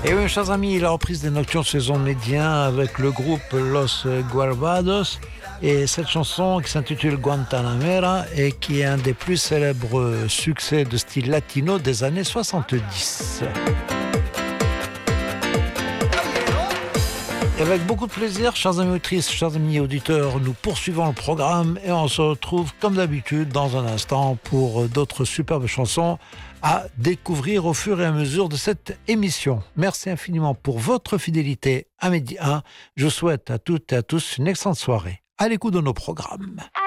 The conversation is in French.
Et oui, chers amis, la reprise des Nocturnes saison médien avec le groupe Los Guarbados et cette chanson qui s'intitule Guantanamera et qui est un des plus célèbres succès de style latino des années 70. Et avec beaucoup de plaisir, chers amis auditrices, chers amis auditeurs, nous poursuivons le programme et on se retrouve comme d'habitude dans un instant pour d'autres superbes chansons à découvrir au fur et à mesure de cette émission. Merci infiniment pour votre fidélité à Midi 1. Je vous souhaite à toutes et à tous une excellente soirée à l'écoute de nos programmes.